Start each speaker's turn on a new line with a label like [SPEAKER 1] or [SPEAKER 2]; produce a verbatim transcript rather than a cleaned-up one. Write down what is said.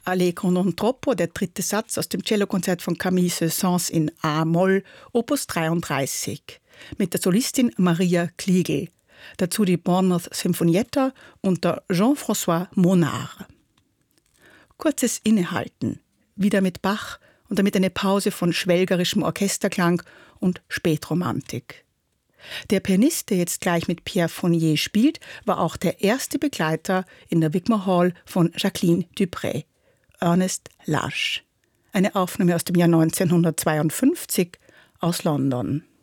[SPEAKER 1] Allegro non troppo, der dritte Satz aus dem Cellokonzert von Camille Saint-Saëns in A-Moll, Opus dreiunddreißig, mit der Solistin Maria Kliegl. Dazu die Bournemouth Sinfonietta unter Jean-François Monard. Kurzes Innehalten, wieder mit Bach und damit eine Pause von schwelgerischem Orchesterklang und Spätromantik. Der Pianist, der jetzt gleich mit Pierre Fournier spielt, war auch der erste Begleiter in der Wigmore Hall von Jacqueline Dupré, Ernest Lach. Eine Aufnahme aus dem Jahr neunzehnhundertzweiundfünfzig aus London.